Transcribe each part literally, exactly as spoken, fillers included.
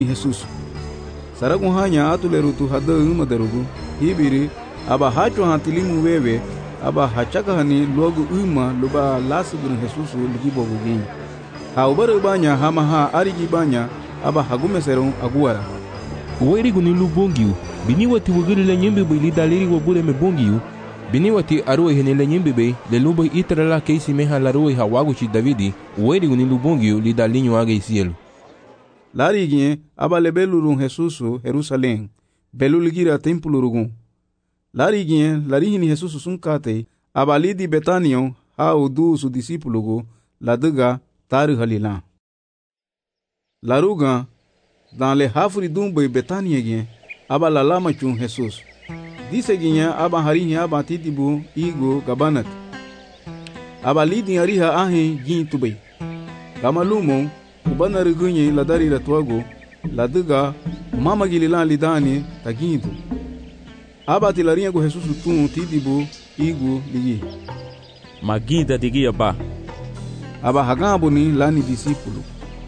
Jesus. Saragun hanya atulerutu hada uma darugu hibiri aba hacho hantilimu wewe aba hachaka hani logo uma loba lasudun Jesus ligibo gugin. Ha ubara banya hama ha arigi banya aba hagume serum aguara. Weri guni lubongiu bini wati wugiri le nyembe be lidaliri wabule me bongiu bini wati aroi hene le nyembe be le lubo itra la keisi meha la roi hawagu chi Davidi weri guni lubongiu lidalinho age cielo. Lari gien aba lebelurun Jesusu Jerusalém beluligira templo rugun. Lari gien lari hini Jesusu sunkate aba lidi Betanion ha udu su discípulo go la dega tar halila. Laruga dans le hafri dumbe Betania gien aba la lama chun Jesus. Dise gien aba harihi aba titibu igo gabanat. Aba lidi ariha ahe gien tubei. Gamalumo ubana rigunye la dari ratwago la dega mama gilila lidani tagindu aba tilarinha go Jesus tun tidibu igu ligi maginda digia ba aba hagambo ni lani discípulo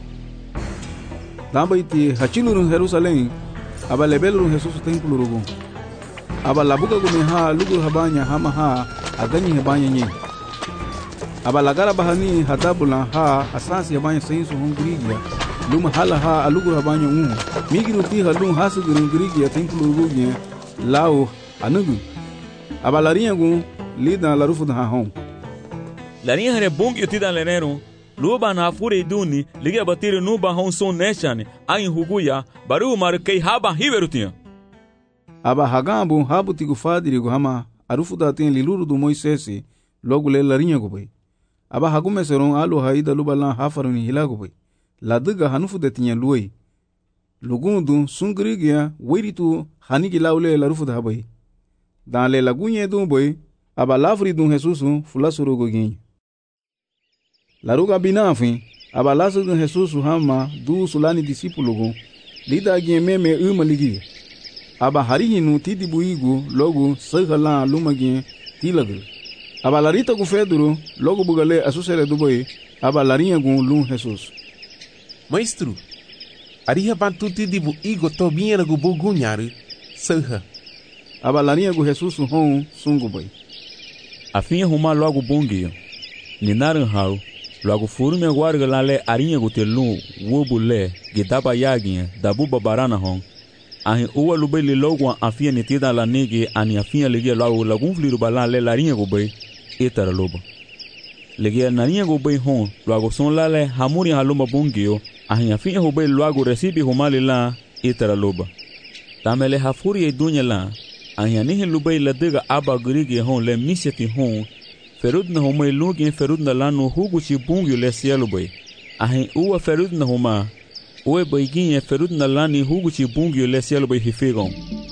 damba iti hachilurun Jerusalém aba lebelurun Jesus templo rugo aba labuga go ha lugur habanya hama ha aganyi habanya nye aba lagara bahani hatabula ha asansi habanya sensu hungrigia luma hala ha alugur habanya um migiru ti halun hasugur hungrigia templo rugugia lao anugu aba larinha gu lida larufu da hon larinha hare bongi ti da lenero luba na fure duni liga batire no bahon son neshane ai huguya baru markei haba hiverutinha aba hagambo habu tigu fadiri gu hama arufu da tin liluru do Moisés logo le larinha gu bai aba hagume seron alu haida lubala hafaruni hilago bai la diga hanufu de tinha luoi lugundu sungrigia wiritu hanigi laule la rufu da bai dans le lagunye du bai aba lafri du Jesusu fulasuru gogin la ruga binafi aba lasu du Jesusu hama du sulani discípulo go lida gien meme uma ligi aba harihinu tidibu igu logo sagala lumagin tilagu aba larita gu Pedro logo bugale asusere do boi aba larinha gu lum Jesus. Maestro, ariha bantuti dibu igo tobinha gu bugunharu saha aba larinha gu Jesus hon sungu boi afinha huma logo bonguio ninaran hau logo furu me guarga lale arinha gu telun wobule gidaba yaginha dabu babarana hon ahin uwa lubele logo afinha nitida la nege ani afinha ligia logo lagun fliru balale larinha gu boi etara loba legia narinha go bai hon logo son lale hamuri haluma bongio ahin afinha go bai logo recibe humale la etara loba tamele hafuri e dunya la ahin anihin lubai la dega aba grige hon le miseti hon ferud na homa lugi ferud na lano hugu chi bongio le cielo bai ahin uwa ferud na homa uwe bai ginye ferud na lani hugu chi bongio le cielo bai hifegon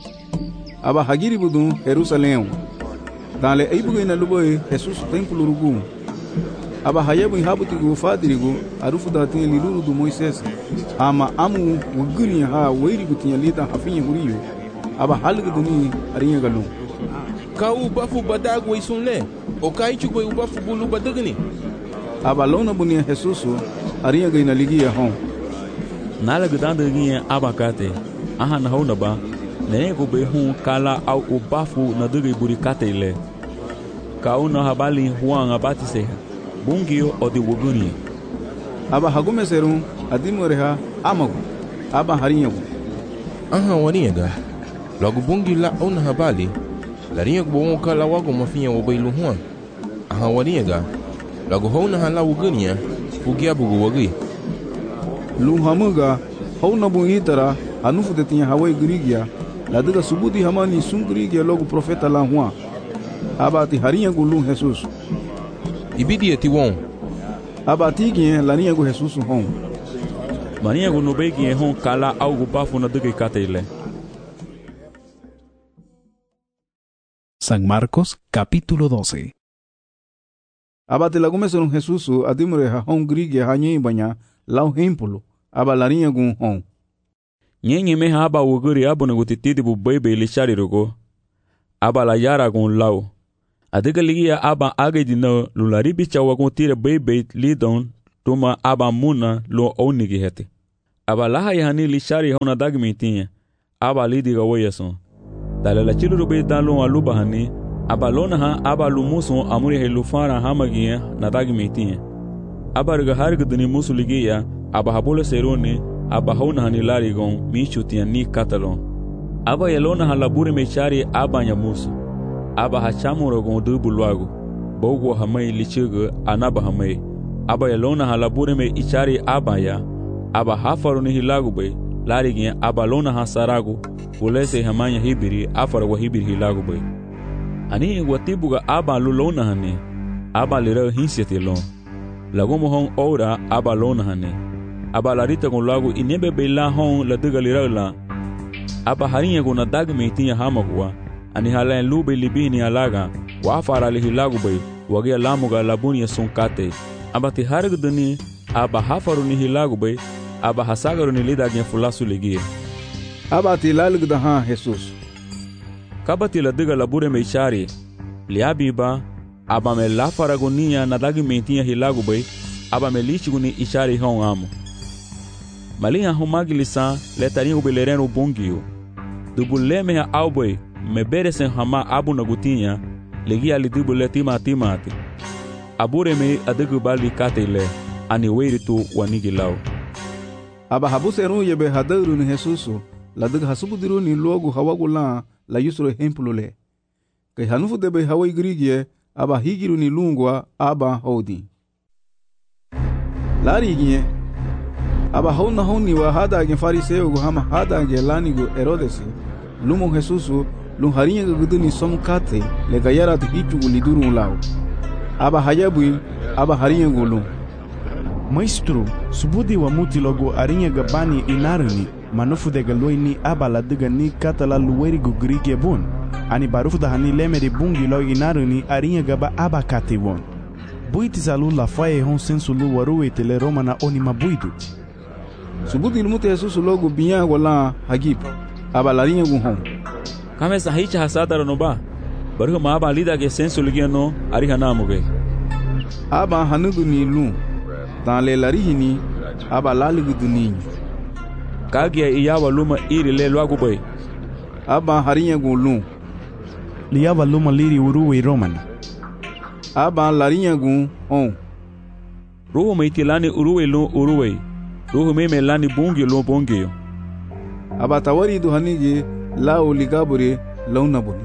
aba hagiri budun Jerusalém dans le aibugo na luboy Jesus templo rugu aba hayebu habuti go fadirigo arufu da tin liluru do Moisés ama amu wuguri ha weiri gutinha lita hafinha guriyo aba halgu duni arinha galu ka u bafu badago isunle o kai chugo u bafu bulu badagni aba lona bunia Jesus arinha gaina ligia hon nala gudanda ginha abakate aha na hona ba ne go be hun kala au u bafu na dugi burikate ile kauna habali huanga batise bungio odi wuguni aba hagume serum adimoreha amagu aba harinyagu aha waniga logo bungi la ona habali larinha go kala wago mafinha wobailu huan aha waniga logo hona hala wugunia bugia bugu wagi luhamuga hona bu itara anufu de tinha hawai grigia la diga subudi hamani sungrigia logo profeta la huan abati harinha gu lum Jesus ibidi eti won abati gien larinha gu Jesus hon marinha gu no begi hon kala algo bafu na diga katele. San Marcos capítulo doce. Abati lagume serum Jesus adimre ha hon grigia hanyi banya lau hempulo aba larinha gu hon nyenye me haba wuguri abuna gutitidi bu bebe lishari rugo aba la yara gun lau adiga ligia aba age dino lulari bicha wagun tire bebe lidon tuma aba muna lo onigi hete aba laha yahani lishari hona dagmitinha aba lidiga woyason dale la chiluru be dalon aluba hani aba lonaha aba lumuso amuri helufara hamagia na dagmitinha aba riga harga duni musuligia aba habula seroni aba hona hani larigon michutia ni katalon aba yelona halabure mechari aba nyamusu aba hachamurogon dubulwago bogo hamai lichiga anaba hamai aba yelona halabure me ichari aba ya aba hafaruni hilagube larigin aba lona hasarago ulese hamanya hibiri afara wa hibiri hilagube ani watibuga aba lulona hane aba lira hinsete lon lagomo hon ora aba lona hane aba larita con lago inebe bela hon la diga lira la aba harinha gona dagme tinha hamagwa ani halen lube libini alaga wa afara lihilagube wage lamuga labunia sonkate aba ti hargdani aba hafaruni hilagube aba hasagaruni lidagin fulasu ligie aba ti lalgda ha Jesus kabati la diga labure meichari liabiba aba me la faragonia na dagi mentinha hilagube aba me lichiguni ichari hon amo malinha humagilisa letarinho belereno bongio dubuleme ha alboy me beresen hama abu nagutinha ligia lidibule tima timati abure me adigu bali katele ani weiritu wanigilau aba habuseru yebe hadaru ni Jesusu la dig hasubudiru ni logo hawagula la yusro hempulule kai hanufu debe hawai grigie aba higiru ni lungwa aba hodi larigie aba hona honi wa hada gen fariseo go hama hada gen lanigo Herodesi lumo Jesusu lu haringa guduni somkate le gayara te hichu liduru lao aba hayabui aba haringa gulu Maestro, subudi wa muti logo arinha gabani inarani manufu de galoini aba la diga ni katala luweri go grige bon ani barufu da hani lemeri bungi lo inarani arinha gaba aba kate bon buiti salu la faye hon sensu lu waruwe tele romana oni mabuidu subudi ilmute Jesus logo binya wala hagip aba la rinha gun hon kame sahicha hasada no ba baru ma aba lida ge sensu ligiano ariha namuge aba hanugu ni lu dans les larihini aba laligu duninho kagia iyawa luma iri le logo boy aba harinha gulu liyawa luma liri uruwe romani aba larinha gun on ruhu meitilani uruwe lu uruwe ruhu meme lani bungi lu bungi aba tawari du hanige la oligabure launa boni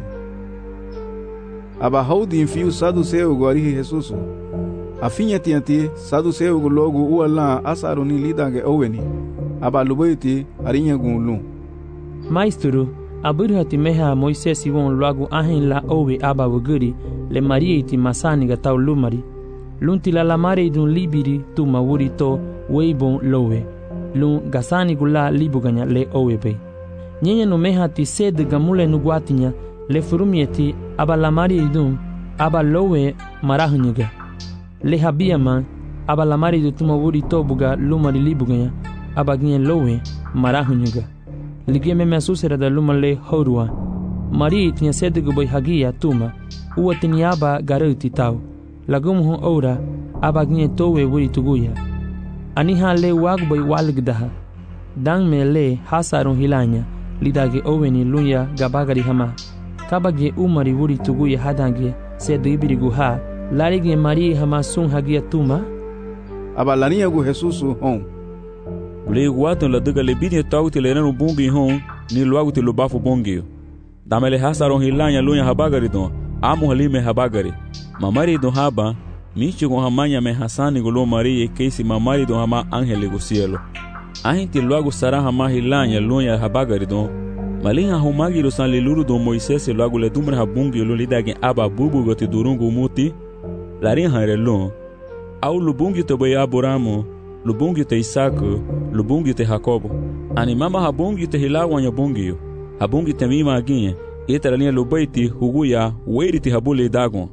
aba haudi fiu sadu seu gori Jesus afinha tianti sadu seu go logo uala asaroni lidange oweni aba lubaiti arinha gunlu Maestro aburhati meha Moisés won logo ahin la owe aba wuguri le marieti masani ga taw lumari lunti la lamare dun libiri tu mawuri to weibon lowe lun gasani gula libuganya le owe be nyenye no meha ti sed gamule no guatinya le furumieti aba lamari dun aba lowe marahnyega le habiama aba lamari du tuma wuri to buga lumari libuganya aba gnyen lowe marahnyega lige me mesusera da lumale horua mari tinha sed go boy hagia tuma uwa tiniaba garuti tau lagum ho ora aba gnyen towe wuri tuguya ani ha le wag boy walgdaha dang me le hasarun hilanya lidage oweni lunya gabagari hama kabage umari wuri tuguya hadange sed ibirigu ha larige mari hama sun hagia tuma aba larinha go Jesusu hon le guaton la diga le bini tawti le renu bungi hon ni logo te lobafu bongi damele hasaron hilanya lunya habagari don amu halime habagari mamari don haba michi con hamanya me hasani golo mari e keisi mamari don hama angele go cielo ahinti logo sara hama hilanya lunya habagari don malinha humagi lo san le luru don Moisés logo le dumra habungi lo lidage aba bubu gote durungu muti larin harelon au lubungi to boy aboramo lubungi te Isaac lubungi te Jacobo ani mama habungi te hilawanya bungi habungi te mima aginha etralinha lubaiti huguya weiri te habule dagon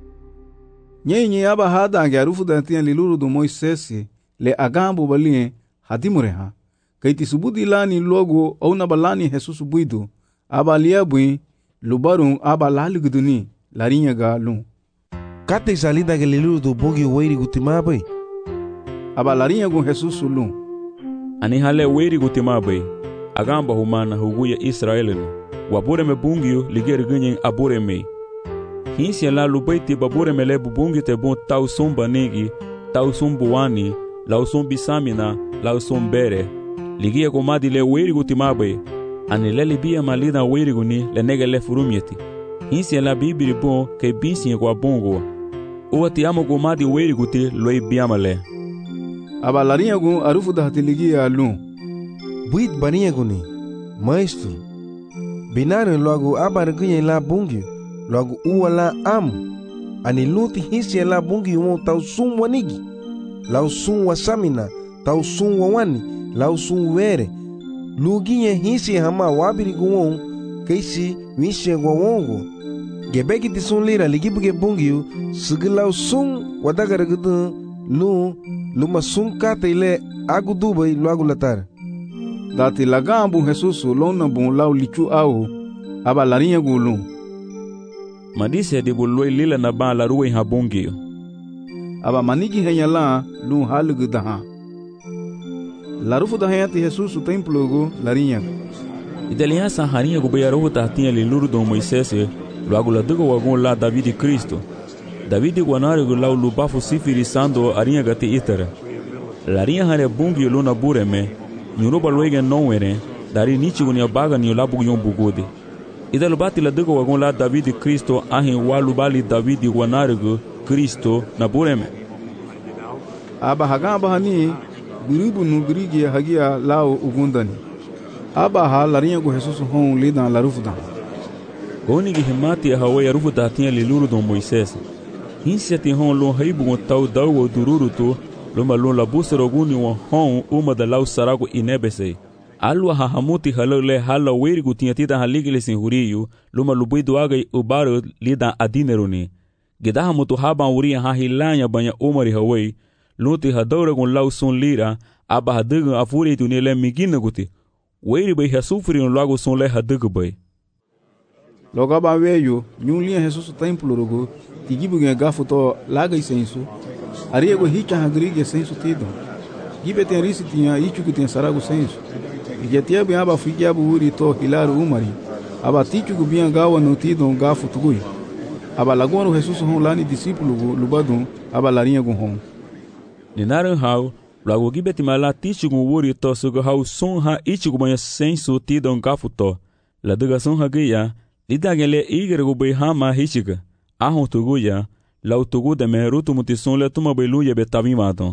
nyenye aba hadange arufu dantia liluru do Moisés le agambo balinhe hadimureha kaiti subudi lani logo au na balani Jesus buidu aba liabui lubarun aba laliguduni larinha galu kate salida que liluru do bogi weiri gutimabai aba larinha gun Jesus lu Ani hale weri gutimabe. Agamba humana huguya Israelin. Wabure me bungiu liger ganyen abure me. Hinsi la lubaiti babure me le bubungi te bon tau sumba negi, tau sumbuani, lau sumbi samina, lau sumbere. Ligia gomadi le weri gutimabe. Ani le libia malida weri guni le nege le furumieti. Hinsi la bibiri bon ke binsi kwa bongo. Uwa ti amo gomadi weri guti loi biamale. Aba larinha gun arufu da hatiligia alun. Buit barinha guni, maestro. Binarin logo abar ganha la bungi, logo uwa la am. Ani luti hinsi la bungi mo tau sum wanigi. Lau sum wasamina, tau sum wawani, lau sum were. Luginha hinsi hama wabiri guon, keisi winsi gwawongo. Gebeki ti sun lira ligibuge bungi, sigilau sum wadagaragudun lu luma sum kata ile agu dubai logo latar. Dati lagambu Jesus lona bon lau lichu au aba larinha gulu. Madise de boloi lila na ba la ruwe ha bongio. Aba manigi henyala lu halugu daha. La rufu da hayati Jesus o templo go larinha. Idaliha sa harinha go bayaro ta tinha liluru do Moisés logo la dugo wagon la David e Cristo. David guanare go lau lubafu sifiri sando arinha gate itara. Larinha hare bongio luna bureme. Nyuruba loige nowere dari nichi gunia baga ni labu yon bugode. Ida lubati la dugo wagon la David Cristo ahin walu bali David wanargo Cristo na bureme. Aba hagamba hani guribu nu grigi hagia lao ugundani. Aba ha larinha go Jesus hon lidan la rufuda. Goni gi himati hawa ya rufuda tinha liluru do Moisés. Hinsi ti hon lo haibu tau dawo dururu to luma lun la busero guni wa hon uma da lau sarago inebese. Alwa hahamuti halole hala werigu tinha tita haligile sin huriyu luma lubui duaga ubaro lida adineruni. Gedaha mutu haban uria hahilanya banya umari hawai luti hadaura gun lau sun lira aba hadagun afuri tunile migina guti. Weri bai hasufri un lago sun le hadagu bai. Logo ba veio nyulinha Jesus templo rugo tigibu gen gafu to laga isensu. Ariego hicha hagrige senso tido. Gibe tem risi tinha ichu que tem sarago senso. Igetia bem aba fiki abu uri to hilaru umari. Aba tichu que bem gawa no tido um gafo tugui. Aba lagoa no Jesus hon lani discípulo lubadum aba larinha gun hon. Ninaran hau lago gibe timala tichu gun uri to sugo hau son ha ichu gun senso tido um gafo to. La duga son hagia lidagele igre go bai hama hichiga. Ahon tuguya lau tugu de merutu mutison le tuma beluye betavimato.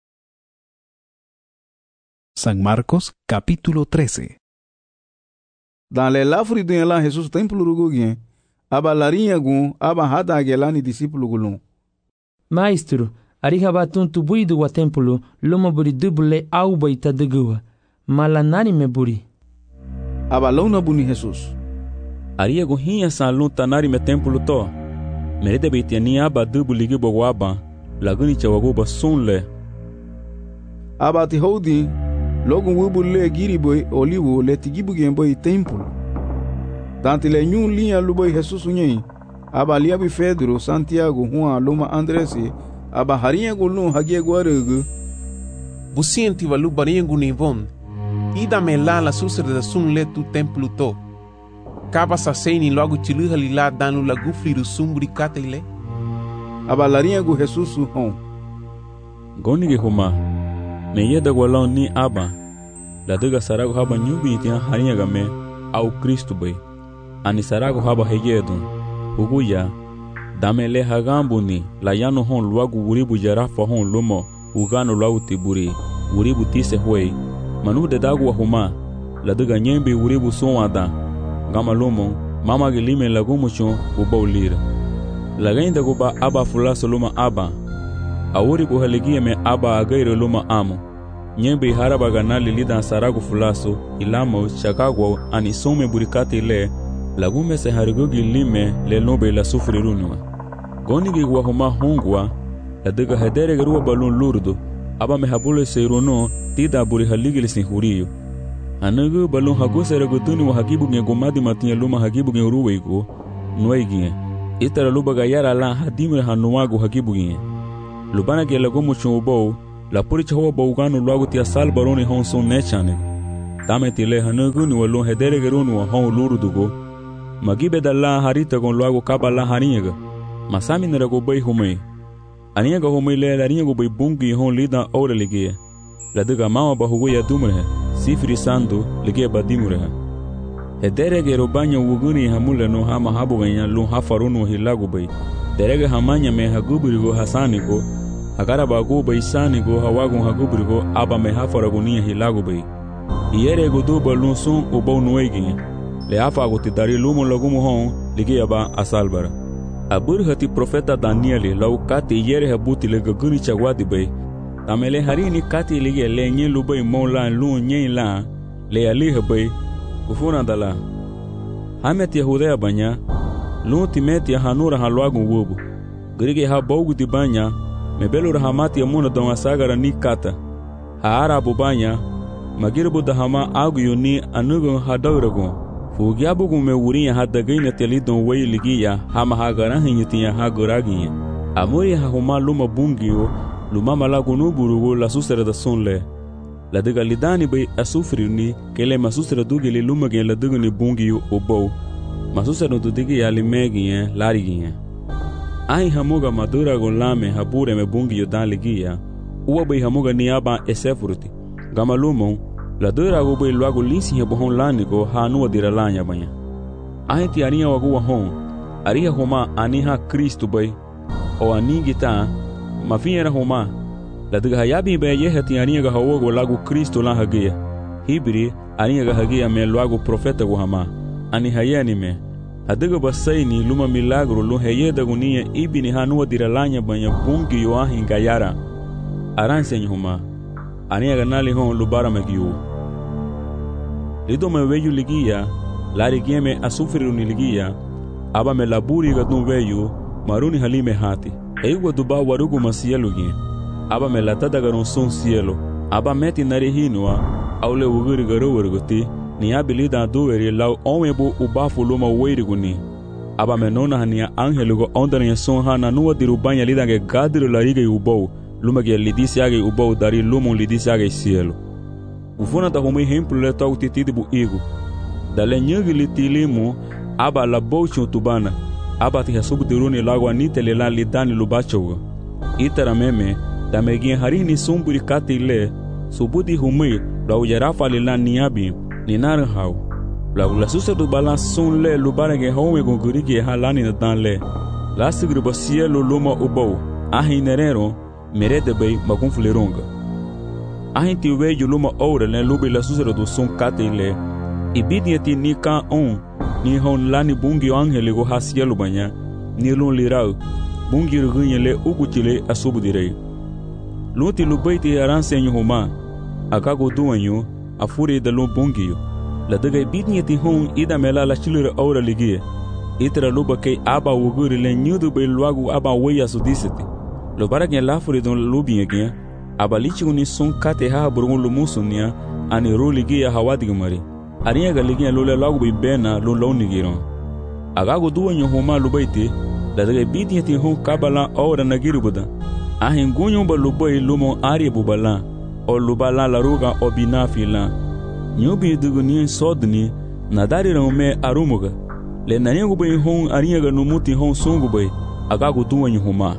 San Marcos capítulo trece. Dans le lafri de la Jesus templo rugugien, aba larinha gun aba hada agelani discípulo gulun. Maestro, ariha batun tubuidu wa templo loma buri dubule au baita degua. Malanani me buri. Aba launa buni Jesus. Aria gun hinha sa lun tanari me templo to. Merede beitiani aba dubu ligi bogwaba laguni chawagoba sunle. Aba ti houdi logo wubu le giri boy olivo le tigibu gemboy templo. Tanti le nyun linha luboy Jesus unyen. Aba liabi Pedro, Santiago, Juan, Luma Andresi, aba harinha gulun hagie guaregu. Busienti valu barinha gunivon. Ida me la la susre da sunle tu templo to. Kaba saseni logo tiluha lila danu la gufri do sumbri katele. Aba larinha gu Jesus hon. Goni ge huma. Me yeda gwalon ni aba. La duga sarago haba nyubi tia harinha game au Cristo bai. Ani sarago haba heyedo. Uguya damele hagambuni la yano hon luagu uribu jarafa hon lumo ugano lau tiburi uribu tise huei manu de dagu wa huma la duga nyembe uribu sonwada gama lumo mama gelime lagumucho ubaulira la gainda guba aba fulaso luma aba awuri buhaligie me aba agaire luma amo nyembe haraba ganali lida saragu fulaso ilamo chakagwa ani some burikati le lagume se harigogi lime le lobe la sufri runwa. Goni gi wahuma hongwa, la dega hedere garua balon lurdo, aba me habule se runo, tida buri haligi le sinhuriyo. Anagu balon hago se regotuni wa hagibu nge gomadi matinye luma hagibu nge uruwego, nuaigie. Itara luba gayara la hadimre hanuwago hagibu nge. Lubana ge lagomu chunubou, la puricha hoa baugano logo tia sal baroni hon son nechane tame tile hanugu ni walun hedere gerunu hon luru dugo magibe dalla harita gon logo kabala haniga masami nerago bay humay aniga humay le larigo bay bungi hon lida ora ligia la duga mama bahugo ya dumre sifri sandu ligia badimure hedere gero banya wuguni hamule no hama habu ganya lu hafarunu hilago bay derege hamanya me hagubirigo hasanigo agara bagu baisani go hawagun hagubrigo aba me hafaragunia hilago bay iyere go do balun son o bau noegi le afa go tidari lumo logumo hon ligia ba asalbara abur hati profeta danieli lau kati iyere habuti le gaguni chagwadi bay tamele harini kati ligia le nye lubay mola lu nye la le ali bay ufuna dala hamet yahuda banya lu timeti hanura halwagun wobu grige ha baugu di banya mebelu rahamati amuna don asagara ni kata ha arabu banya magirbu dahama agu yuni anugo hadawrago fugiabu gume wuriya hadagaina telidon way ligiya hama hagara hinyitiya hagoragi amuri ha huma luma bungio luma malagunu burugo la susera da sonle la daga lidani bay asufrini kele masusera dugeli luma gen la duguni bungio obo masusera dudigi ya limegi larigi ai hamuga madura golame habure me bungi yodan ligia uwa bay hamuga niaba esefruti gamalumo la dura go bay luago linsi he bohon lanigo hanu dira lanya banya ai ti aria wago hon aria homa aniha kristo bay o anigita mafiera homa la duga yabi bay ye hati aria ga hawo lago kristo la hagia hibri aria ga hagia me luago profeta go hama ani hayani me adiga basaini luma milagro lu heyeda gunia ibini hanu diralanya banya bungi yo ahin gayara aranse nyuma ania ganali hon lubara magiu lido me veyu ligia lari gieme asufriru ni ligia aba me laburi gadun veyu maruni halime hati eiwa duba warugu masielu gi aba me latada garon son cielo aba meti nari hinwa aule uguri garo warguti ni abilida duweri lau onwebu ubafu luma weiriguni aba menona hania angelugo ondania son hana nuwa dirubanya lidange gadiru larige ubou luma ge lidisi age ubou dari lumon lidisi age cielo ufuna ta humi hemplu le tau titidi bu igu dale nyagi litilimu aba la bouchu tubana aba ti hasubu diruni lago anite le la lidani lubachoga itara meme damegin harini sumburi katile subudi humi lau yarafa le la niabi ni nar haw la la susa du balanson le lu barage home go gurigi halani na dan le la sigri ba cielo luma ubo ahinerero merede bay magun fleronga ahinti we luma ora le lubi la susa du son katile ibidiati ni ka on ni hon lani bungi angele go hasielo banya ni lon lirau bungi rugunye le ugutile asubudire luti lubaiti aransenyo homa akago duanyo afure da lo bongio la daga bidni ti hon ida mela la chilure ora ligie itra loba ke aba wuguri le nyudu be luagu aba weya su disiti lo barage la fure don lobi ege aba lichi uni son kate ha burgun lo musunia ani ro ligie hawadi gumari ariya ga ligie lo le lagu be bena lo lo nigiro agago duwanyo homa lo baiti la daga bidni ti hon kabala ora nagiru buda ahin gunyo ba lo boy lumo ari bubala o lubala la ruga obina fila nyubi duguni sodni nadari rome arumuga le nanyangu bay hon ariyaga numuti hon songu bay agago duwanyu huma.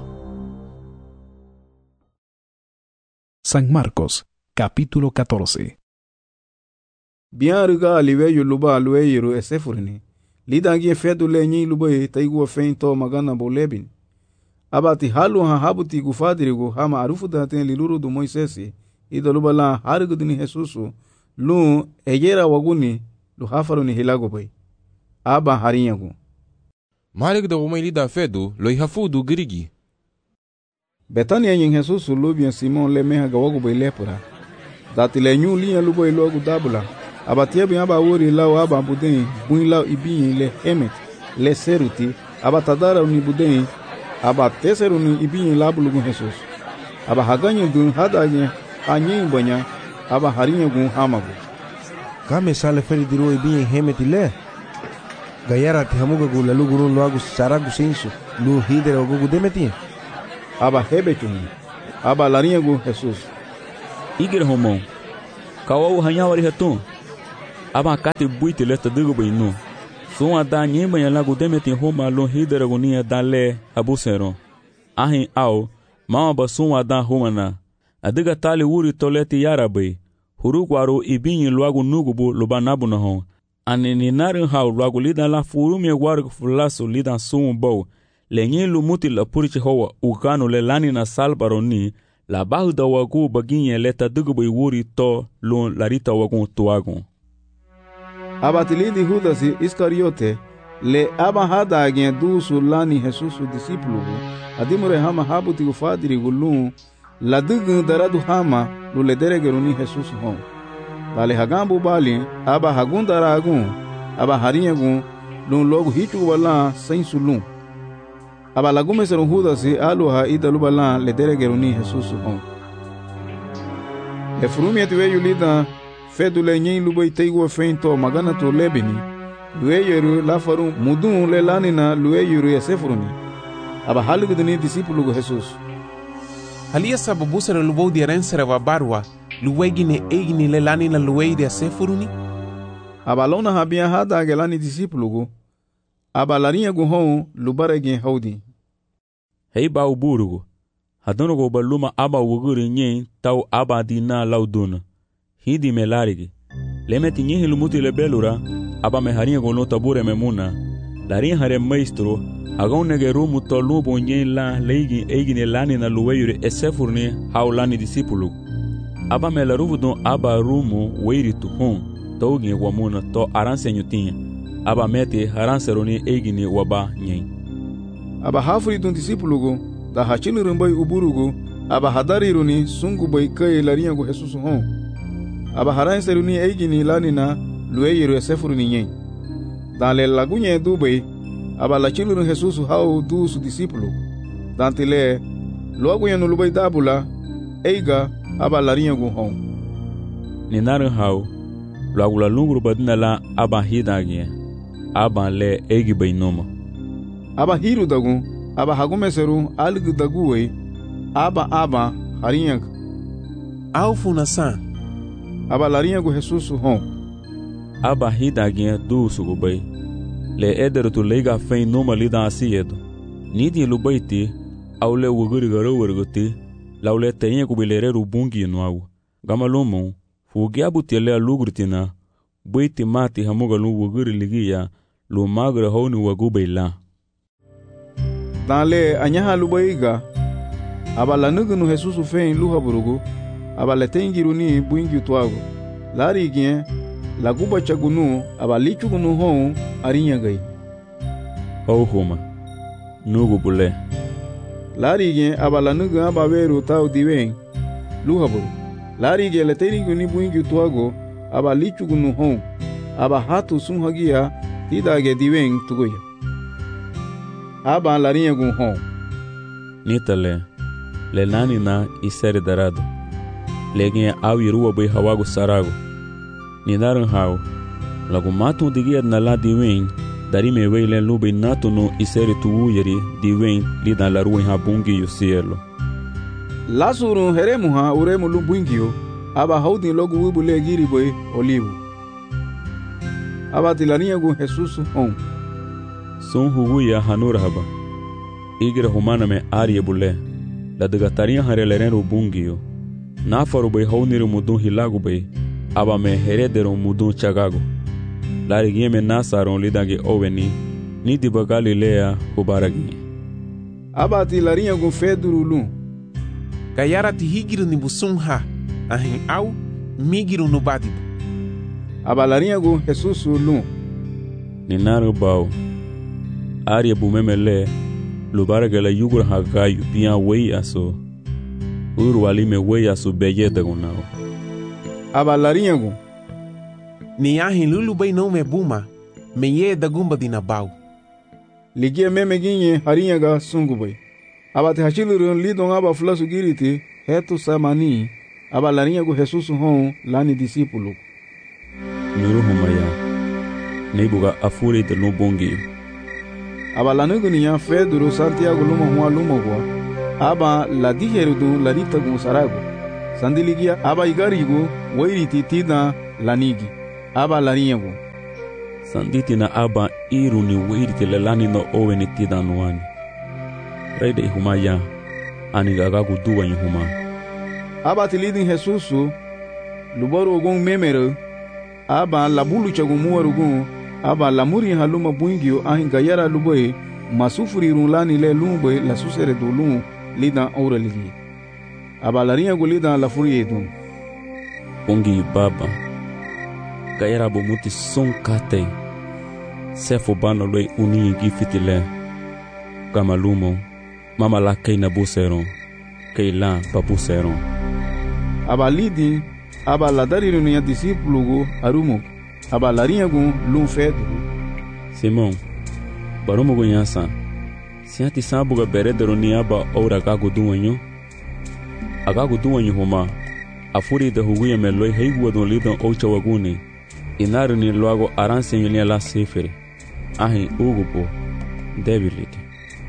San Marcos, capítulo catorce. Bianruga aliveyo luba alueiro esefurni lidangi fedu le nyi luba taigu feinto magana bolebin abati halu ha habuti gufadirigo hama arufu daten liluru du Moisesi ida lubala harigudini Jesusu lu ejera waguni lu hafaruni hilago bay aba harinyagu Malik da umay da fedu lo ihafudu girigi Betania nyin Jesusu lubian Simon le meha gawago bay lepura dati le nyu liya lu bay logu dabula abatie bi aba wori law aba buden buin law ibin le emet le seruti aba tadara uni buden aba teseru ni ibin labulugu Jesus aba haganye dun hadanye anye banya aba harinye gun hamagu kame sale feri diro ibin hemeti le gayara ti hamuga gu lalu gurun lo agu saragu sensu lu hidere ogu demeti aba hebetun aba larinye gun Jesus igre homon kawa hanyawari hatun aba kate buite lesta digo beinu son ada nyemba ya lago demeti homa lo hideragonia dale abuseron ahin au mama basun ada homana adiga tali uri toleti yarabe hurukwaro ibinyi luagu nugubu lubanabu nahon anini narin hau luagu lidan la furumi guargo fulaso lidan sumu bau lenye lumuti la purichi hoa ukano le lani na salbaroni la bahu da wagu baginye leta dugubu wuri to lun larita wagun tuagun abatilidi Judasi Iscariote le aba hada agien du sulani Jesus su discípulo adimure hama habuti ufadiri gulun la dugun daradu hama lu le deregeruni Jesus hon dale hagambu bali aba hagun daragun aba harinyagun lun logo hitu wala sem sulun aba lagume serun Judasi aluha idalu bala le deregeruni Jesus hon le frumi etiwe yulida fedule nyin lubai teigo feinto magana to lebeni lueyeru la faru mudun le lanina lueyeru yasefruni aba halugudni discípulo go Jesus halia sababu sera lubou di rensera wa barwa luegine eigni le lanina lueide yasefruni aba lona habia hada gelani discípulo go aba larinha go hon lubarege haudi hei ba uburugo hadono go baluma aba wuguri nyin tau aba dina lauduna hidi melarigi lemeti nyihi lumuti le belura aba me harinha go lota bure memuna larinha hare maestro agon negeru muto lubo nyin la leigi eigine lani na luweyure esefurni haulani discípulo aba me laruvudon aba rumu weiri tuhun togi wamuna to aransenyu tinha aba meti haranseroni eigine waba nyin aba hafuri dun discípulo go da hachili rumbai uburugo aba hadariruni sungu bai kai larinha go Jesus hon aba haran seruni eigini lanina lueyiru esefuruni nyen dale lagunye dubai aba lachiluru Jesus hau du su discípulo dantile logunye no lubai dabula eiga aba larinha go hon ni narin hau lagula lunguru badina la aba hidagie aba le eigi bai noma aba hiru dagu aba hagume seru algu daguwe aba aba harinha au funasan aba larinha go Jesus hon aba hidagie du sugubai le eder tu leiga fein noma lida asiedo nidi lubaiti au le wuguri garo wergoti laule tenye kubilere rubungi nuau gamalumu fugiabu tele lugurtina buiti mati hamuga lu wuguri ligia lu magre honi wagubaila dale anyaha lubaiga aba lanugunu Jesus fein luha burugu aba letengiruni buingi tuago lari gien laguba chagunu aba lichugunu hon arinya gai ho homa nugu bule lari gien aba lanugu aba veru tau diwen luhaburu lari gien letengiruni buingi tuago aba lichugunu hon aba hatu sunhagia tidage diwen tugoya aba larinya gun hon nitale le nani na isere darado legin au yeruwa bai hawago sarago ni naran hau lagu matu digia na la diwen dari me weile lube nato no isere tu yeri diwen li dan la ruin habungi yu cielo la surun heremu ha uremu lumbungio aba haudin logu wibu le giri bai olivu aba tilania gun Jesus hon son huguya hanura haba igira humana me arie bule la degataria hareleren rubungio na faru bai hauniru mudun hilagu bai aba me heredero mudun chagago lari gieme nasaron lidage oveni ni diba Galilea hubaragi aba tilarinha gun feduru lun gayara ti higiru ni busum ha ahin au migiru no badibu aba larinha gun Jesus lun ni naru bau arie bumemele lubaragala yugur hagayu biya wei aso uru walime wei aso beyeta gunao aba larinha gun ni ahin lulu bai não me buma me ye da gumba dinabau ligia meme ginye harinha ga sungu bai aba te hachilurun lidon aba flasu giriti hetu samani aba larinha gun Jesus hon lani discípulo nuru humaya neibuga afure de lubongi aba lanugu niya Pedro Santiago luma hua luma hua aba la diheru du larita gun sarago Sandiligia aba igarigu wairiti tina lanigi. Aba larinyagu. Sanditi na aba iru ni wairiti lelani no owe ni tina nuani. Reide ihuma ya. Anigagagu duwa ihuma. Aba tilidin Jesusu. Lubaru ogun memere. Aba labulu chagumu arugun. Aba lamuri haluma buingio ahin gayara luboy. Masufuri rulani le lumboy la susere dolun lidan aura ligi. Aba larinyagu lidan la furi edun. Bungi baba. Gayara bomuti son kate. Sefo bano loe uni gifitile. Kamalumo. Mama la kei na buseron. Kei la babuseron. Aba lidi. Aba la dariru niya disipulugu arumo. Aba larinyagu lum fedu. Simon. Barumo gunyasa. Siati sabuga beredero ni aba ora gagu duwanyo. Agagu duwanyo huma. Afuri de huguya meloi heigu don lidon ocha waguni. Inaru ni luago aranse nyolia la sefere. Ahi ugupo. Debility.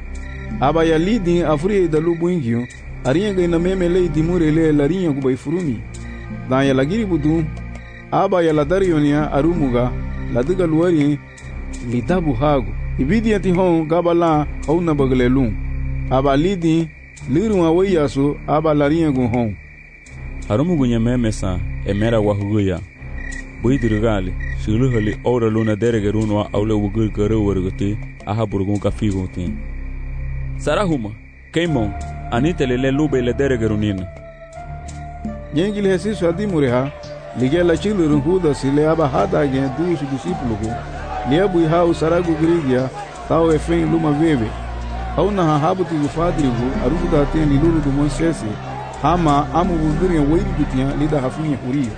Aba ya lidi afuri da lubu ingio. Arinyaga ina meme lei dimure le larinyagu bai furumi. Dan ya lagiri budu. Aba ya ladarionia arumuga. Ladiga luari. Litabu hagu. Ibidi ati hon gabala hauna baglelun. Aba lidi liru awayasu aba larinyagu hon. Harumugu nyamemesa emera wahuguya. Buidirigali shiluhali ora luna deregerunwa aule wugul gare warguti aha burgun kafigunti. Sarahuma keimon anitelele lube le deregerunina. Nyengil Jesusu adimureha ligela chilurun huda sile aba hada gen dusu disipulugu. Liebu ihau saragu grigia tau efen luma veve. Hauna hahabuti gufadrigu arufu daten liluru du Moisesi. Hama amu bugurin wairi gutiya lida hafinye huriyo.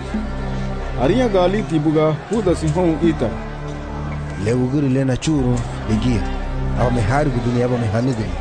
Ariya gali tibuga huda sihon ita. Le uguri lena churu ligia. Aba me hari guduni aba me hanigri.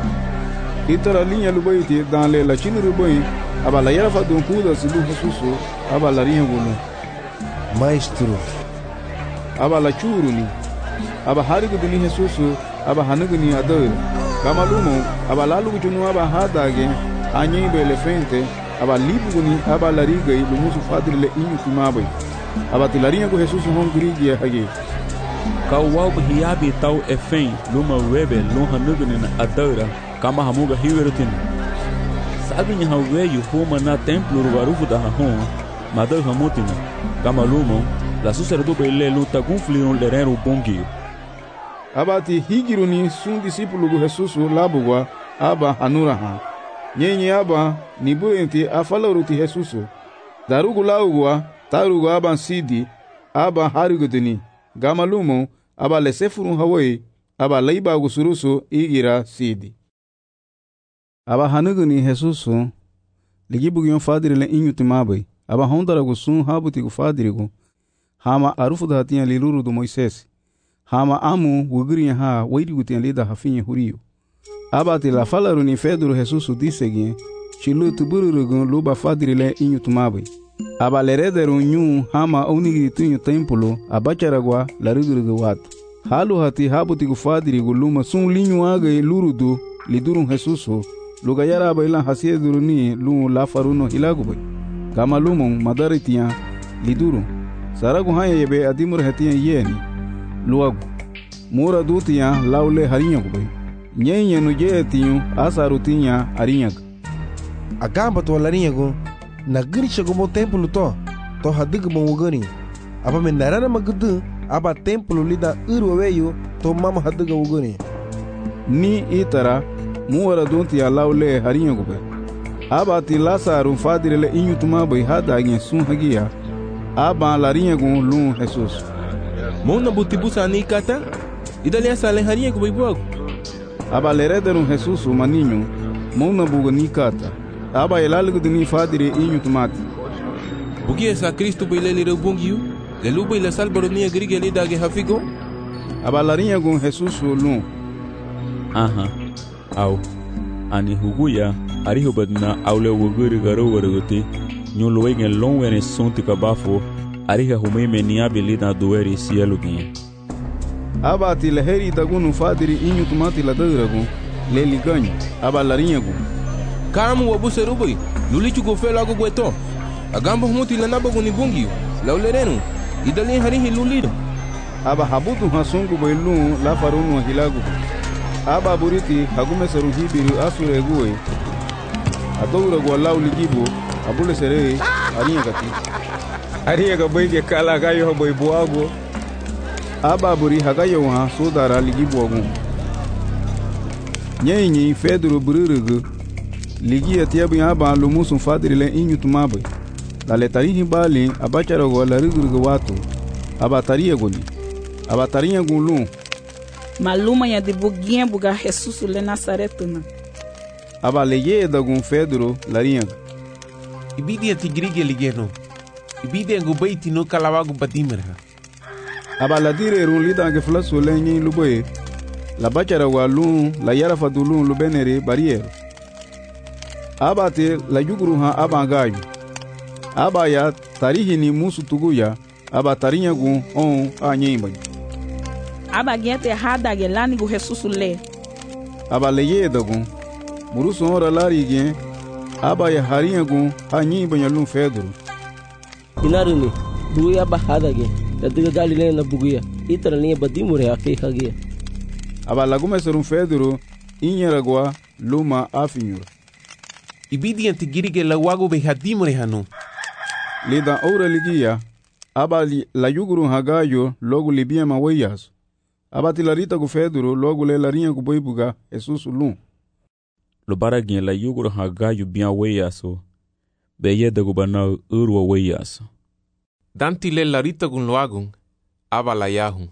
Itara linya lubaiti dan le la chini rubai. Aba la yarafa dun huda silu Jesusu. Aba la riya gulu. Maestro. Aba la churu ni. Aba hari guduni Jesusu. Aba hanigni ador. Kama lumo. Aba lalu gujunu aba hadage. Anyi be elefante. Aba libuguni aba lariga i lumusu fadri le inyu timabai. Aba tilarinha go Jesusu hon grigi hage. Kawau hiabi tau efen luma webe lonha nugni na adora kama hamuga hiwerutin. Sabe nya haweyu homa na templo rugarufu da hon madar hamutina kama lumo la susere do bele luta gunflion lerero bongio. Aba ti higiruni sun discípulo go Jesusu labugwa aba hanura han. Nyenye aba nibuenti afaloruti Jesusu. Darugu laugwa tarugu aba sidi aba harigudini. Gamalumo aba lesefurun hawai aba laiba gusurusu igira sidi. Aba hanuguni Jesusu ligibugu yon fadiri le inyu timabai. Aba hondara gusun habuti gu fadirigu. Hama arufu da hatiya liluru du Moisesi. Hama amu wugiriya ha wairi gutiya lida hafinye huriyo. Aba ti la falaru ni Fedro Jesusu disegin chilu tubururugun luba fadiri le inyu tumabai. Aba lerederu nyu hama onigiri tunyu templo abacharagwa larigurugu watu. Halu hati habuti gu fadiri gu luma sun linyu agai lurudu lidurun Jesusu lugayara aba ilan hasieduru ni lu la faruno hilagubai. Kama lumon madaritiya lidurun. Saragu hanya yebe adimur hetiya yeni luagu. Mura dutiya laule harinyagubai. Nyenye nuje tiyu asarutinya arinyaga. Agamba to larinyagu na giri chagomo templo to to hadig mo wugani. Aba me narana magudu aba templo lida urweyo to mama hadiga wugani. Ni itara muwara dunti alaule harinyagubai. Aba ti lasaru fadirele inyu tumabai hada sun hagia. Aba larinyagu lun Jesus. Mona butibusa ni kata idalia sale harinyagubai buagu. Aba lerederun Jesusu maninho mona buga ni kata. Aba elalgu dini fadire inyu tomate. Bugi esa Cristo bailele rebongiu. Le luba ila salbaronia grige lida ge hafigo. Aba larinha gun Jesusu lun. Aha. Au. Ani huguya ariho badna aule wuguri garo warguti. Nyolo wegen long wene sonti kabafo. Ariha humeme ni abilida doeri cielo guinha. Aba ti leheri dagunu fadiri inyu tomate la dadragun. Le liganho. Aba larinha gun. Kamu wabu serubai. Lulichu go fe logo gueto. Agambo muti la nabo guni bungi. La ulerenu. Idalin harihi lulido. Aba habutu hasungu boilu la farunu hilagu. Aba buriti hagume seru hibiru asure guwe. Adora go la uligibo abule sere arinya kati. Arinya ga boy kala ga yo boy buago. Aba buri hagayo ha sodara ligibo gu. Nyenyi Fedro bururugu. Ligi atiabu aba lumusun fadri le inyu tumabe. La letarihi bali abachara go la rugurugu watu. Aba taria goni. Aba taria gulu. Maluma ya de buguinha buga Jesus le Nazaretuna. Aba leye da gun Fedro larinha. Ibidi atigrige ligeno. Ibidi angu baiti no kalawagu badimera. Aba la dire run lida ge flaso le nyi luboye. La bachara walun la yara fadulun lubenere barriere. Aba te la yuguru ha aba gayu. Aba ya tarihi ni musu tuguya. Aba tarinha gun on a nyimba. Aba gente errada ge lá nigo Jesus le. Aba leye da gun. Murusu ora lari gen. Aba ya harinha gun a nyimba nyalun Fedro. Inaruni buguya bahada ge. La diga galile na buguya. Itara linha badimure ake hagia. Aba lagume serum Fedro inyeragwa luma afinyura. Ibidi antigirige la wago be hadimure hanu. Lida ora ligia. Aba li, la yuguru hagayo logo libia maweyas. Aba tilarita gu Fedro logo le larinha gu boibuga Jesus lum. Lo baragin la yuguru hagayo bien weyaso. Beye de gubanau urwa weyaso. Danti le larita gun loagun. Aba la yahu.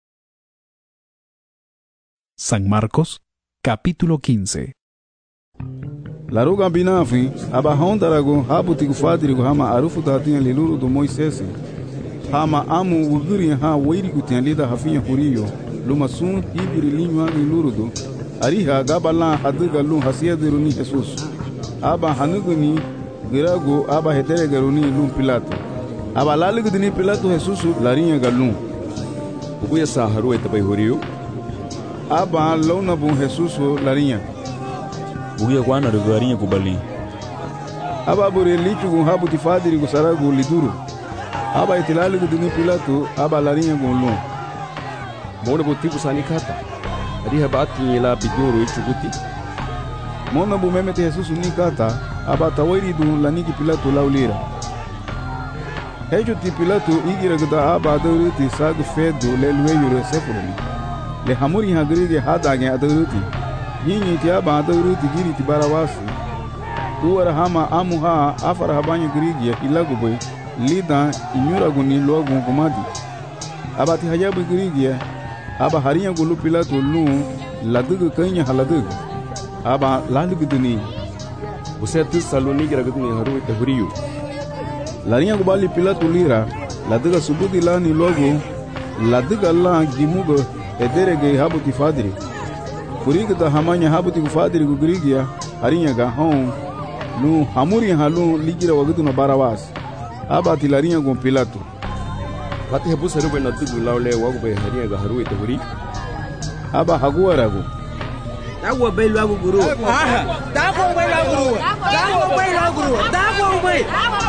San Marcos, capítulo quince. La ruga binafi, aba hondarago habuti gufadirigo hama arufu datinha liluru do Moisés. Hama amu uguri ha weirigu tinha lida hafinha huriyo. Luma sun hibiri linywa liluru do. Ariha gabala hadiga lum hasiadiru ni Jesus. Aba hanuguni girago aba heteregaru ni lum Pilato. Aba laligu dini Pilato Jesus larinha galum. Ubuya sa haru etabai huriyo. Aba launa bun Jesus larinha. Bugia kwana rugarinha kubali. Aba bure lichu gun habuti fadiri gu saragu liduru. Aba itilali gu dini Pilato aba larinha gun lum. Mona botibu sani kata. Ariha bati la biduru ichuguti. Mona bu memete Jesus ni kata aba tawairi dun laniki Pilato laulira. Hejo ti Pilato igira gda aba aduriti sagu Fedro le lueyo sefuruni. Le hamuri hagrige hadage aduriti. Yinyi ti aba aduriti giri ti barawasi. Uwara hama amuha afara habanyo grige ilaguboy lida inyura guni logun gumadi. Aba ti hajabu grige aba harinya gulu Pilato lu ladugu kanya haladugu. Aba lalugu duni. Você tu saloni gira gudni haru ite huriyo. Larinha gubali Pilato lira laduga subudi la ni logo laduga la gimugo ederege habuti fadiri. Kuriga da hamanya habuti fadiri gu grigia harinya ga hon lu hamuri halu ligira wagudu na barawas. Aba ti larinha gu Pilato. Lati hebu seru na tugu laule wagu be harinya ga haru ite huri. Aba haguwa ragu. Dago be lagu guru. Dago be lagu guru. Dago be lagu guru. Dago be.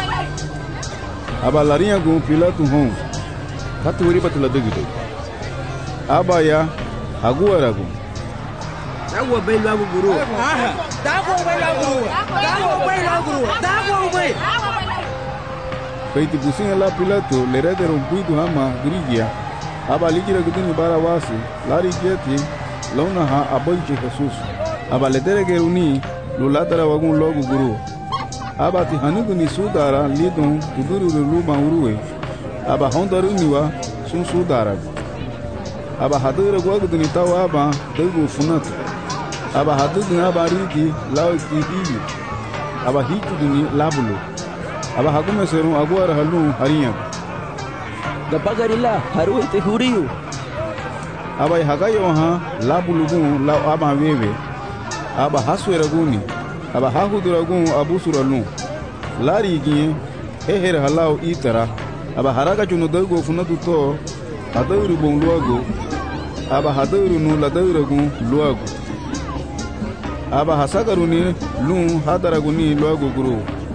Aba larinha gu Pilato hon. Katu huri batula dugu. Aba ya haguwa ragu. Dago be lagu guru. Dago be lagu guru. Dago be lagu guru. Dago be. Feiti businha la Pilato le redero un puidu hama grigia. Aba ligira gudini barawasi lari gieti launa ha aboiche Jesus. Aba ledere geruni lulatara wagun logu guru. Aba ti hanuguni sudara lidon tuduru luma uruwe. Aba hondaru niwa sun sudara. Aba hadura gwaguduni tawa aba dugu funatu. Aba haduduni aba rigi lau ti hiyu. Aba hikuduni labulu. Aba hakume serum aguara halun harinya. Gabagarila haru ite huriyo. Aba hagayo ha labulugun lau aba wewe. Aba hasweraguni. Aba hahuduragun abusuralun. Lari giye heher halau itara. Aba haraga chunu dago funatu to adawru bon luago. Aba hadawru nu ladawragun luago. Aba hasagaruni lun hadaraguni luago guru.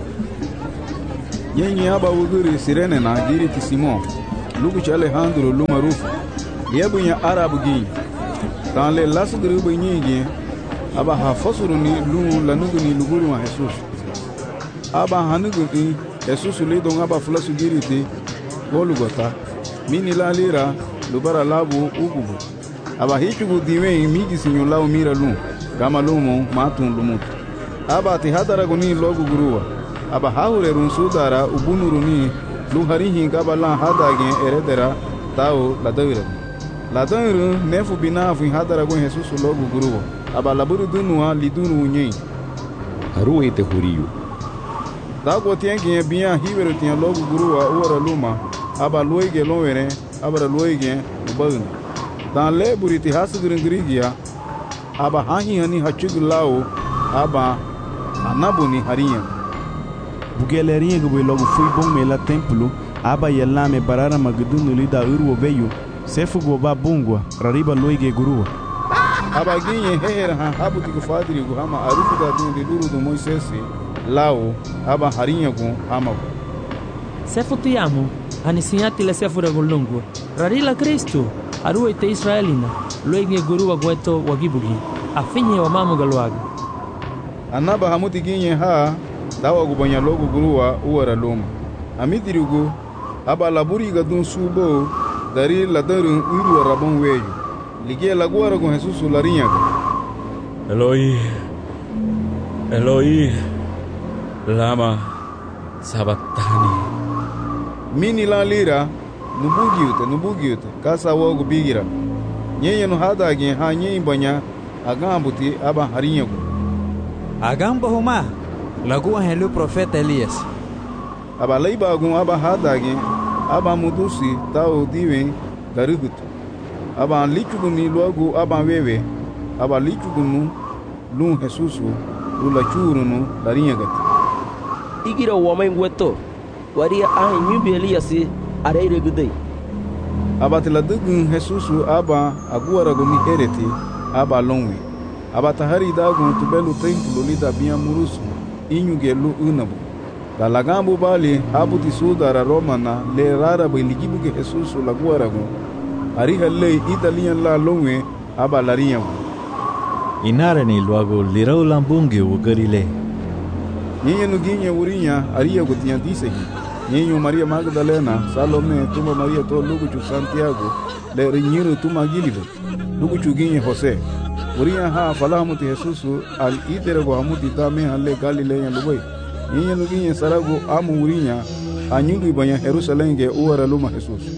Nyenye aba wuguri Sirene na giri ti Simon. Lugu ci Alejandro luma rufu. Yebu nya Arabu gi. Dans le lasuguru bu nyigi aba ha fosuru ni lu lanugu ni luguru wa Jesus. Aba hanugu ni Jesus le don aba fulasu giri ti golugota. Mini la lira lubara labu ugubu. Aba hichugu diwe migi sinyo lau mira lu. Gama lumo matun lumut. Aba ti hadara guni logu guruwa. Aba haure run sudara ubunuru ni lu harihi gaba la hadage eredera tao ladawira. Ladawira nefu binafu hadara gun Jesus logu guruwa. Aba laburu dunua lidunu unye. Haru ite huriyu. Dago tiengi biya hiweru tian logu guruwa uara luma. Aba luege lowere aba luege ubagna. Dan le buriti hasugurungrigia aba hahi hani hachugulao aba anabuni hariya. Bugelerinha que logo fui bom mela templo aba yela me barara magdunu lida urwo veio sefu goba bungwa rariba loige gurua. Aba ginye hehera ha habu tiku fadiri gu hama arufu da dindi duru du Moisesi lao aba hariya gu hama gu. Sefu ti amo anisinyati le sefu regolungu rarila Kristo arue te Israelina loige gurua gueto wagibugi afinye wa mamu galwaga. Anaba hamuti ginye ha dawa gubanya logo gurua uara loma. Amidirigu aba laburi gadun subo dari ladarun uru rabon weyu. Ligie laguara con Jesus lariñago. Eloi, Eloi, lama sabatani. Mini la lira nubugiute nubugiute kasa wogu bigira. Nyenye no hada gen ha nyenye banya agambuti aba hariñago. Agamba huma lagu helu profeta Elias. Aba leiba gun aba hada gen aba mudusi tao diwen darugutu. Aba lichuguni logo aba wewe aba lichugunu lun Jesusu lula churunu lariñagati. Igira wamay ngweto waria ahi nyumbi Eliasi areire gudei. Aba tiladugun Jesusu aba aguara guni hereti aba longwe. Aba tahari dagun tubelu templo lida biya murusu inyuge lu unabu. La lagambu bali abuti sudara romana le rara biligibu ke Jesusu laguara gun. Ariha lei italian la longwe aba lariña. Inara ni luago lirau lambungi ugarile. Nyenye nuginye urinya aria gutian disehi. Nyenye Maria Magdalena, Salome, tuma Maria to luguchu Santiago, le riñiru tuma gilive. Luguchu ginye Jose. Urinya ha falahamuti Jesusu al itere go hamuti tame halle Galileya lubay. Nyenye nuginye sarago amu urinya anyungu banya Jerusalem ge uara luma Jesusu.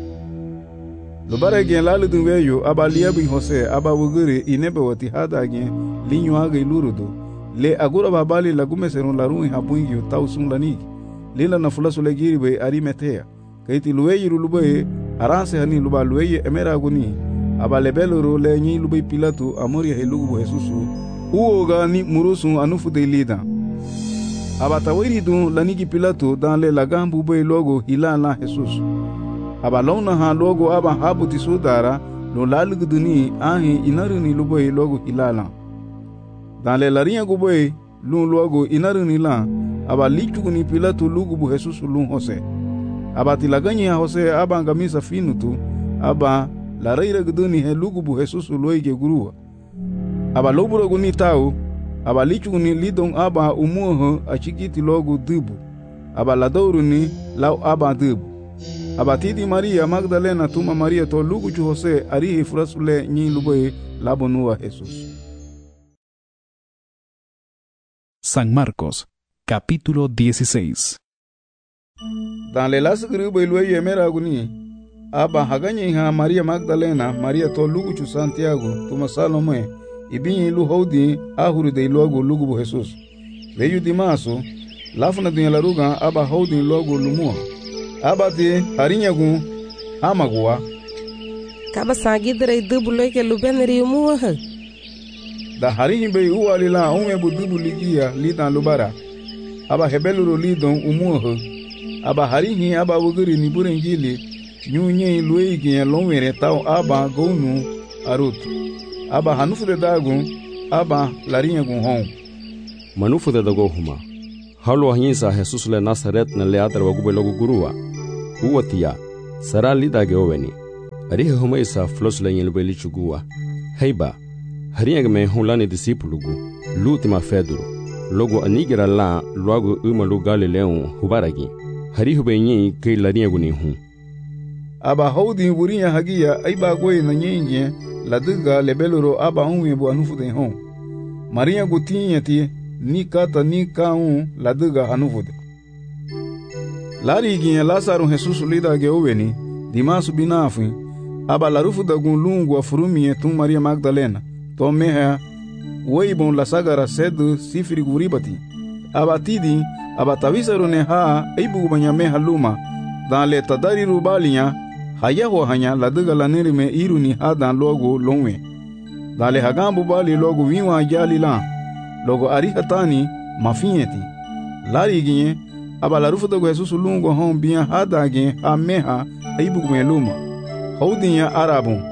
Lubara gen lalu dun weyo aba liabi Jose aba wuguri inebe wati hada gen linyo aga ilurudu le agura babali lagume serun larun hapungi tau sun laniki lila na fulasu legiri be arimetea kaiti luweyi lubay aranse hani luba luweyi emera aguni aba lebeluru le nyi lubay Pilatu amori helugu Jesusu uoga ni murusu anufu de lida aba tawiri dun laniki Pilatu dan le lagambu be logo hilala Jesusu. Aba launa ha logo aba habuti sudara lo lalugu duni ahi inaruni luboy logo hilala. Dan le larinya guboy lun logo inaruni la aba lichugu ni Pilatu lugu bu Jesusu lun Jose. Aba tilaganya Jose aba ngamisa finutu aba la reira guduni he lugu bu Jesusu loige gurua. Aba loburo guni tau aba lichugu ni lidon aba umuho achikiti logo dubu. Aba la douruni lau aba dubu. Abatidi Maria Magdalena tuma Maria to luguchu Jose arihi furasule nyi luboy labonua Jesús. San Marcos, capítulo dieciséis. Dan le las grubo iluye emera aguni. Aba haganye ha Maria Magdalena Maria to luguchu Santiago tuma Salome ibinyi ilu hodi ahuru de logo lugubu Jesús. Veyu dimaso lafuna dunya laruga aba hodi logo lumua. Abati harinyagu hamagua kaba sagidre dubulo ke lubenri muha da harinyi be uwalila ume budubu ligia lidan lubara aba hebeluro lidon umuha aba harinyi aba wuguri ni burengili nyunye luigi lonwere taw aba gonu arut aba hanufu de dagu aba larinyagu hon manufu de dago huma Halo hanyisa Jesus le Nazaret na le adra wagube logo gurua. Uwatia, sara lida ge oweni. Arihe humaisa flos le nyelbe lichugua. Heiba, hariang me hulani disipulugu, lutima feduru. Logo anigira la logo uma lugale leon hubaragi. Harihu benyi ke lariagu ni hu. Aba houdi wurinya hagia aiba gwe na nyenye laduga lebeluro aba unwe bu anufu de hon. Maria gutinya ti ni kata ni kaun laduga anufu de. Lari ginye Lazaro Jesus lida ge oweni dimasu binafin aba larufu da gun lungu afurumie tum Maria Magdalena to meha weibon la sagara sedu sifiri guribati aba tidi aba tavisaro ne ha eibu banyame haluma dan le tadari rubalinya hayaho hanya laduga laneri me iruni ha dan logo lonwe dan le hagambu bali logo wiwa jali la logo arihatani mafieti lari ginye aba larufu da Jesus lungo hon biya hadage ha meha eibu meluma haudinya arabun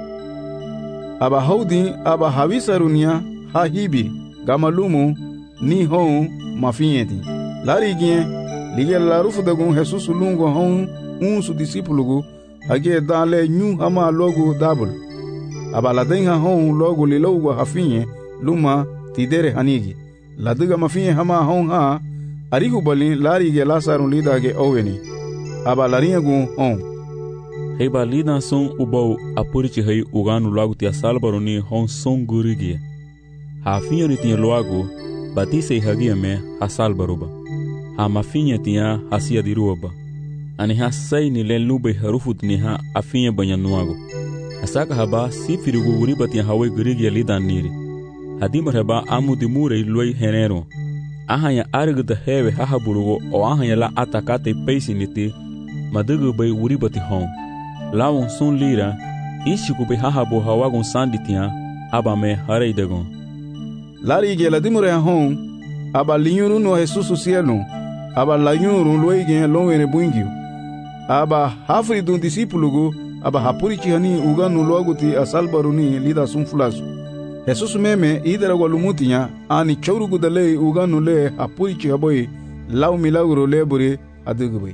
aba haudi aba havisarunia ha hibi gamalumu ni hon mafieti lari ginye lige larufu da gun Jesus lungo hon un su disipulugu hage dale nyu hama logo dabul aba ladenga hon logo lilogo hafinye luma tidere hanigi laduga mafinye hama hon ha arigu bali lari ge Lazaro lida ge oweni aba laringa gun hon Heiba lida son ubau apurichi hei uganu logo tia salbaroni hon son gurigi hafinye tia logo batise hagia me ha salbaruba ha mafinye tia hasia diruba ani ha sai ni le lube harufut ni ha afinye banyanuago asaka haba sifiri guribati hawe gurigi lida niri hadimar haba amudi mure loi henero ahanya argda hewe hahaburugo o ahanya la atakate peisiniti madugu bay uribati hon lawon sun lira ishiku be hahabu hawagon sanditia abame hareidagon lari ge la dimure hon aba linyuru no Jesus cielo aba lanyuru loige lonwere buingio aba hafri dun disipulugu aba hapurichi hani uganu loguti asalbaruni lida sunfulasu Jesus meme idara walumutinya ani chaurugu dale uganu le hapurichi haboy law milagro lebure adugubay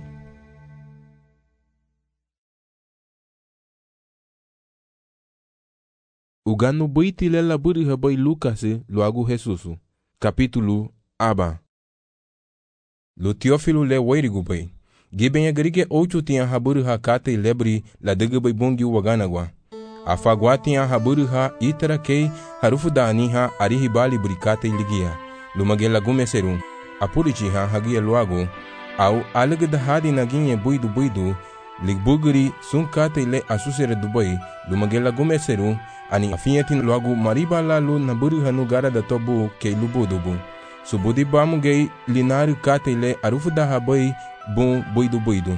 Uganu boiti le laburi haboy Lucas loagu Jesusu capítulo aba Lo Teófilo le weirigubay Giben agrige ocho tinha haburu ha kate lebri la degubay bongi waganagwa Afagwa tinha haburu ha itara kei harufu dani ha arihibali burikate ligia lumagela gumeseru apurichi ha hagia luago au alegda hadi naginye buidu buidu ligbuguri sun kate le asusere dubai lumagela gumeseru ani afiyetin luago maribala lu naburu hanu gara da tobu kei lubudubu subudi bamu gei linaru kate le arufu da habai bun buidu buidu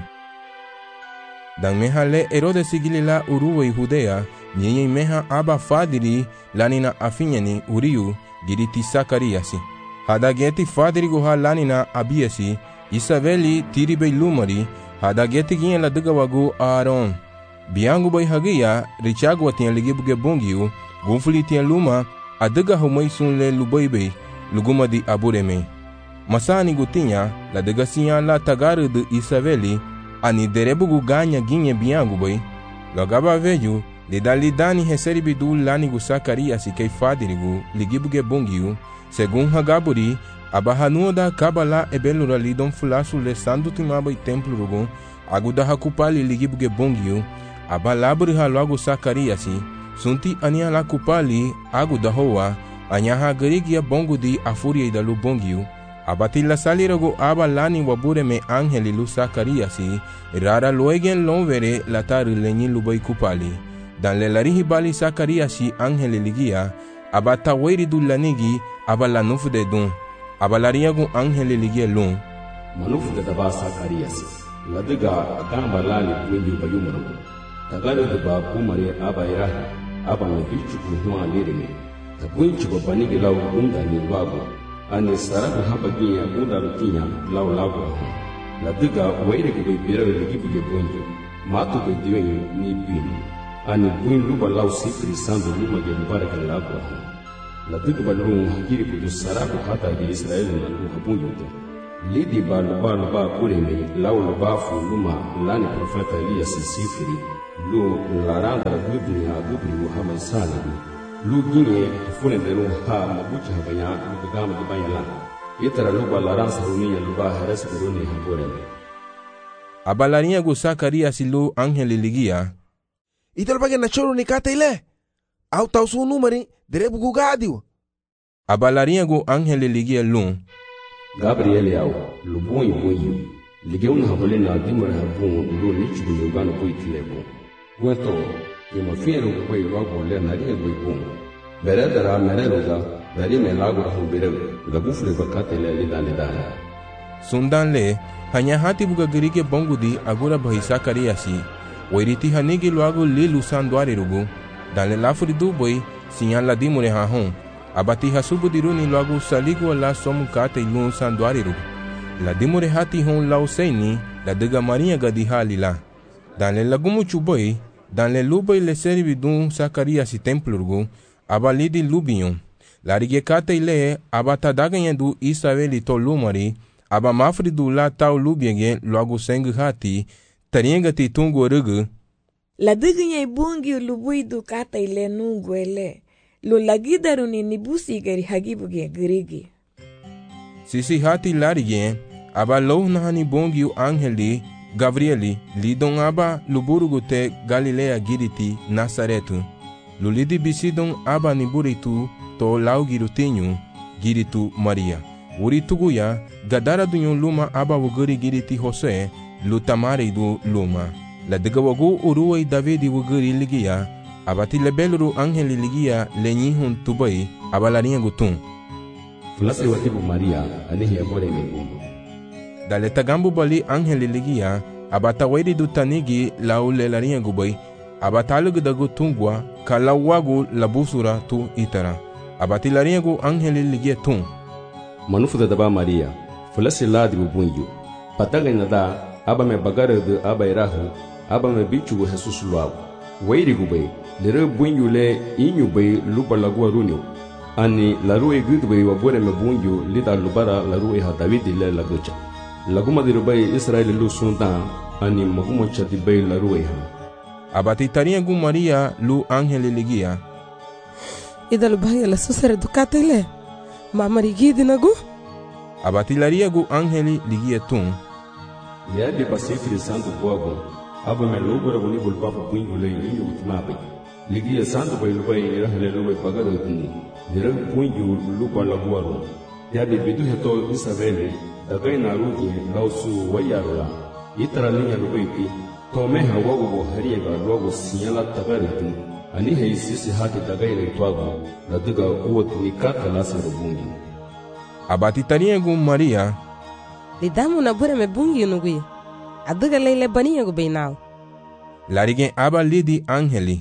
dan meha le erode sigili la uruwe Judea nyenye meha aba fadiri lanina afinyani uriu giriti Sakariasi hadageti fadiri goha lanina abiasi Isabeli tiribe lumari hadageti ginye la dugawagu Aaron biangu bay hagia richagu atian ligibuge bongiu gunfuli tian luma adaga humay sun le lubaibe luguma di abureme masani gutinya la daga siya la tagaru de Isabeli ani derebugu ganya ginye biangu bay lagaba veju de dalidani heseribidu lanigu Sakariasi kei fadirigu ligibuge bongiu segun hagaburi abahanuoda kabala ebelura lidon fulasu le sandu timaba i templo rugun aguda hakupali ligibuge bongiu abalaburi halagu Sakariasi sunti ania la kupali aguda hoa anyaha garigia bongu di afuria idalu bongiu abatila salirago abalani wabure me angeli lu Sakariasi rara loegen lonvere latari lenyi lubai kupali dan le larihi bali Sakariasi angeli ligia abata weiri du lanigi abalanufu de dun abalariagu angeli ligia lun manufu de daba Sakariasi ladiga akamba lani wengi bayumarugu tagale de ba kumare abayrahi abana bichu kuhwa lirime tabunchu babanigi law unda ni lwago ane sarabu habaginya unda rutinya law lago ladiga weire ke bibira ligibu ge bonjo matu be diwenyu ni bini ane buin luba law sifri sandu luba ge baraka lago ladiga balun hakiri kudu sarabu hata ge Israeli na luha bunjo lidi ba luba luba bureme law luba fu luma lani profeta Elias sifiri lu laranda gudni ha gudni Muhammad sallallahu lu ginye fune de lu ha mabucha habanya lu gama de bayala itara luba laran saruni luba haras buruni ha bureme abalaria go Zacarias lu ángel ligia ital bagen na choro ni kata ile au tau su numeri derebu gugadiu abalaria go ángel ligia lu Gabriel yao lu boy boy ligeu na habole na dimara habun lu ni chugo yogano boy tilebo gweto ke mafiero boy wago le na rie boy bon beredara mereroga dari me lago ho bere da bufle bakate le lidane dane sundan le hanya hati buga gerike bongudi agora bhai Zacarias wairiti hanigi luago le lusandware rugo dale lafuri du boy sinyal la dimore ha hon abati hasubu diruni luago saligo la somu kate lu sandware rugo la dimore hati hon la usaini la dega maria gadi halila dale lagumu chuboy dale luboy le servi dun Zacarias templo rugo abalidi lubion la rige kate ile abata daganya du Isabeli to lumari aba mafri du la tau lubiege luago seng hati tarienga ti tungo rugu la degnya bungi lubui du kata ile nungwele lo lagidaru ni nibusi gari hagibuge grigi sisi hati larige aba lo nahani bongi angeli Gabrieli lidon aba luburugu te Galilea giriti Nazaretu lulidi bisidon aba niburitu to lau girutinho giritu Maria urituguya gadara dunyo luma aba wuguri giriti Jose lutamare du luma la degawagu uruwai Davidi wuguri ligia abati lebeluru angeli ligia lenyihun tubai abalarinha gutun fulase watibu Maria anihi abore megungu dale tagambu bali angeli ligia abata wairi du tanigi lau lelarinha gubai abatalugu dagu tungwa kalawagu labusura tu itara abati larinha gu angeli ligia tun manufu da daba Maria fulase ladi bubunyu pataga nada aba me bagare de aba irahu aba me bichu Jesus luau wairi gubei lere bunyu le inyu bei luba lagua runyo ani larue gudbei wabore me bunyu lida lubara larue ha Davidi le lagucha laguma dirubei Israeli lu sundan ani magumo chati bei larue ha abati taria gu Maria lu angeli ligia idal bahia la susere dukate le mama rigidi nagu abati laria gu angeli ligia tun ya de pasifri santo boago aba me lubara buni bulpa bunyu le inyu utmabe ligia santo bei lubai rahale lubai pagado tuni dira bunyu lupa laguaro ya de bidu heto Isabeli dagai na ruji lausu wayarola itara linya lubai pi tome hawago go hariega logo sinyala tagaritu ani hei sisi hati dagai le twago la duga uot ni kata lasa bunyu abati taria gu Maria lidamu na bure me bungi nugui aduga leile baniya gu beinal larige aba lidi angeli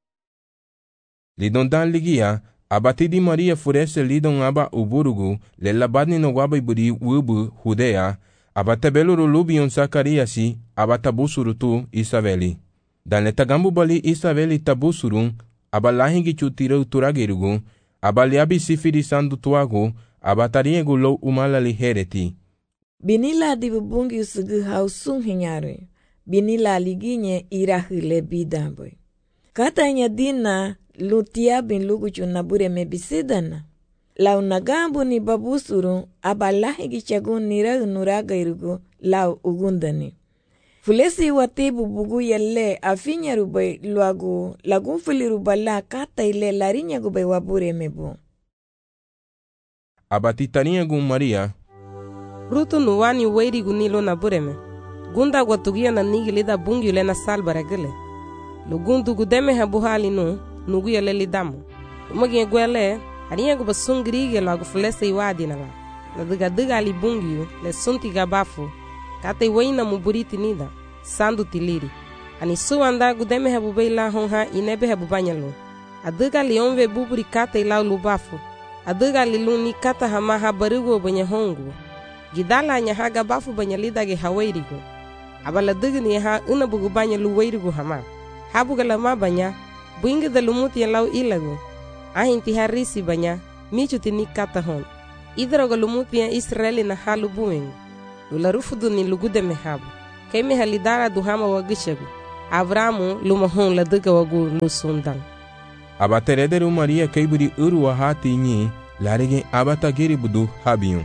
lidon dan ligia abati di Maria furese lidon aba uburugu le labadni no waba iburi wubu Judea abata beluru lubion Zacarias abata busuru tu Isabeli dan le tagambu bali Isabeli tabusurun aba lahingi chutira turagerugu aba liabi sifiri sandu tuagu abataria gu lo umala lihereti binila di bubungi usugu hausun hinyare binila liginye irahile bidamboy katanya dina lutia bin lugu chunabure mebisidana lau nagambu ni babusuru abalahi gichagun nira nuraga irugu lau ugundani fulesi watibu bugu yelle afinya rubai luagu lagun fili rubala kata ile larinya gubay wabure mebu abati tania gu Maria rutu nuwani wairi gunilo na bureme gunda gwatugia na nigilida bungi le na salbara gele lugundu gudeme ha buhali nu nugu yele lidamu umagi gwele hariya gu basungri gelo agu fulese iwadi na la na diga diga li bungi le sunti gabafu kate waina muburiti nida sandu tiliri ani suanda gudeme ha bubeila honha inebe ha bubanyalo adiga li onve buburi kate ila lubafu adiga li luni kata hama ha barugo banya hongu gidala nya ha gabafu banya lidage hawairigo abala digni ha una bugu banya luwairigo hama habugala ma banya buinga da lumuti lau ilago ahinti harisi banya michuti ni kata hon idrogo lumuti Israeli na halu buing lula rufudu ni lugude mehabu kay meha lidara du hama wagishagu Abramu luma hon la duga wagu lusundan aba terederu Maria kayburi uru wa hati nyi larige aba tagiri budu habiyon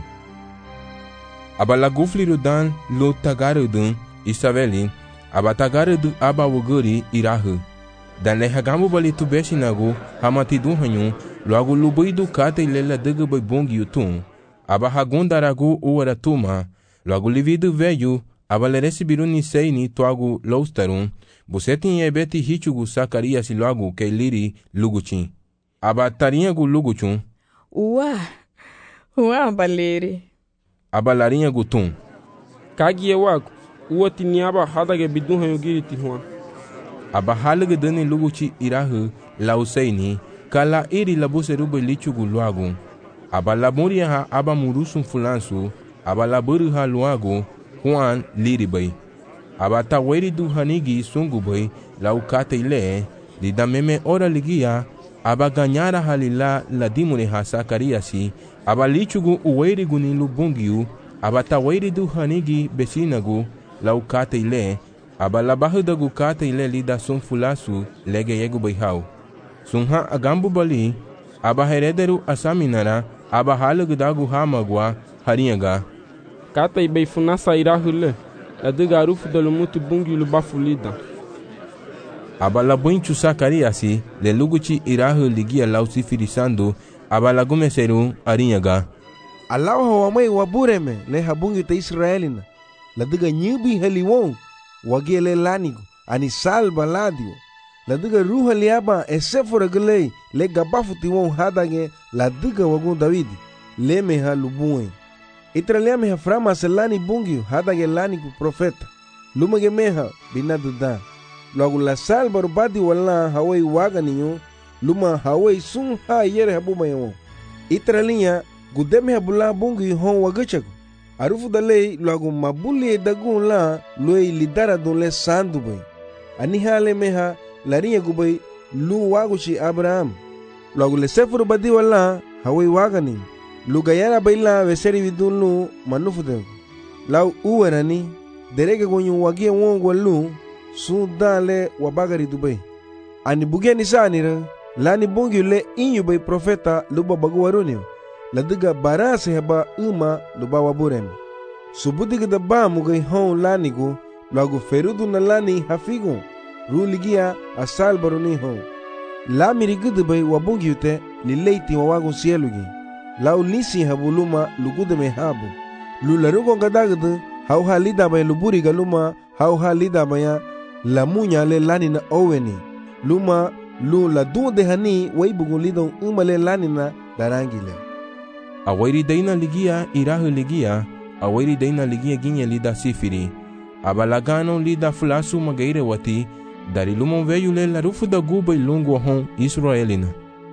aba la gufliru dan lo tagaru dun Isabeli aba tagaru du aba wuguri irahu dan le hagamu bali tu beshinagu hamati du hanyu logo lubui du kate lela duga bai bongi yutun aba hagundaragu uara tuma logo lividu veyu aba le recebiru ni seini tuagu loustarum busetin ebeti hichugu Zacarias logo que liri luguchin aba tarinhagu luguchun Uá, uá baleri aba larinha gutum kagie wago uwa tiniaba hadage bidun hayugiri tihua aba halige dani luguchi irahu lauseini kala iri labuseruba lichugu luagu aba lamuria ha aba murusum fulansu aba laburu ha luagu Juan liribai aba taweri du hanigi sungubai laukate ile di dameme ora ligia aba ganhara halila ladimure ha Zacariasi aba lichugu uweri guni lubungiu aba taweri du hanigi besinagu laukate ile aba labahudagu kate ile lida sunfulasu lege yegu baihau sunha agambu bali aba herederu asaminara aba halugdagu hamagwa harinhaga kata ibei funasa irahule adiga arufu dalo mutu bungi lubafulida aba labuinchu Zacariasi le luguchi irahu ligia lausifirisando aba lagumeseru arinhaga Alau hawamai wabureme le habungi ta Israelina ladiga nyubi haliwon wagele lanigo ani salba ladio ladiga ruha liaba esefora gele le gabafuti won hadage ladiga wagun Davidi le meha lubuen Itralia meha frama selani bungi hadage lanigo profeta lumage meha binaduda logo la salba rubadi wala hawai waga ninyo luma hawai sun ha yere habuma yo Itralia gudeme habula bungi hon wagachago arufu dale logo mabuli dagun la loi lidara don le sandu bay ani hale meha larinha gubay lu waguchi Abraham logo le sefuru badi wala hawai wagani lu gayara bayla veseri vidun lu manufu de lau uwerani derege gonyu wagie wongo lu su dale wabagari dubay ani bugeni sanira lani bungi le inyu bay profeta luba baguwaruni la diga barase heba uma luba waburem subudiga da ba mugai hon lanigo logo ferudu na lani hafigo ruligia asalbaruni hon la mirigudu bay wabungi ute lileiti wawago sielugi lau lisi habuluma lugude me habu lularugo gadagdu hau halida bay luburi galuma hau halida baya la munya le lani na oweni luma lu la dunde hani waibugun lidon uma le lani na darangile awairi daina ligia irahu ligia awairi daina ligia ginye lida sifiri abalagano lida fulasu magaire wati dari lumon veio le la rufu da guba ilungu hon Israelina.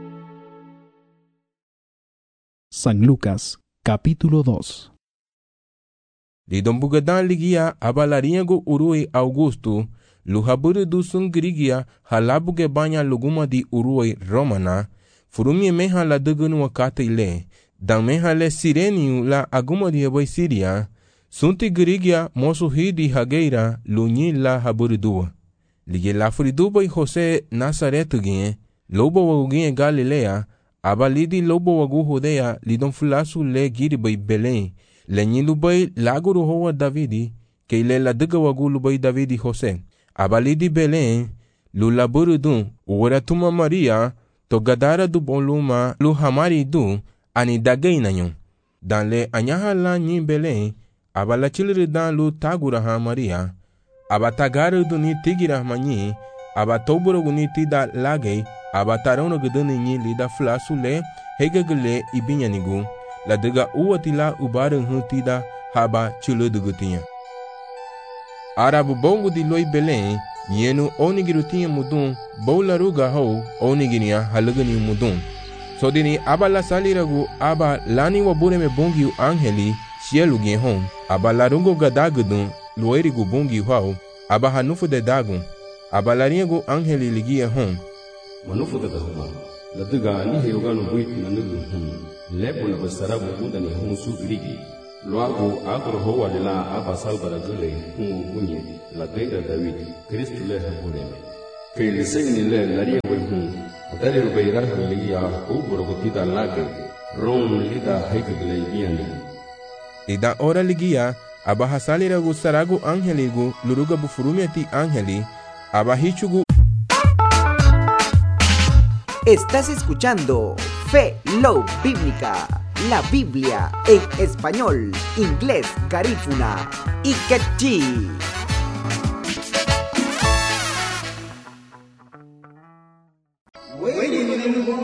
San Lucas, capítulo dos. Lidon bugadan ligia abalarinhago urui Augusto luhaburu du sungrigia halabuge banya luguma di urui Romana furumie meha la dugunu wakate ile dan meha le sireniu la aguma di abai Siria sunti grigia mosu hidi hageira lunyi la haburidua lige la furiduba i Jose Nazaretu gie lobo wagu gie Galilea abalidi lobo wagu Judea lidon fulasu le giri bai Belém le nyilu bai laguru hoa Davidi ke ile la duga wagu lu bai Davidi Jose abalidi Belém lu laburudun uwaratuma Maria to gadara du boluma lu hamari du ani dagay na nyon. Dan le anyaha la nyi Belém abala chiliri dan lu tagura ha Maria aba tagaru du ni tigira manyi aba toburo guni tida lagay aba tarono guduni nyi lida flasu le hegagule ibinyanigu la diga uwatila ubarun hu tida haba chiludugutinya arabu bongo di loi Belém nyenu onigirutinha mudun boularuga ho oniginia halugani mudun so dini aba la saliragu aba lani wabureme bongiu angeli cielo hon aba larungo gadagudun luerigu bongiu hau aba hanufu de dagun aba laringo angeli ligia hon manufu de dahuma ladiga ni heyoganu buit nanugu hon lepo na basarabu udani hon su grigi Luego agro hoa de la aba salvara gule hungu bunye la dega David Cristo le habureme. Que le segni le laria we hun. Dare rubeira liya ubro gotida lage. Ron lida haikgle biani. Ida ora ligia aba hasali ragu saragu angeligu luruga bufurumiati angeli aba hichugu. Estás escuchando Fe Love Bíblica, la Biblia en español, inglés, garífuna y quechí.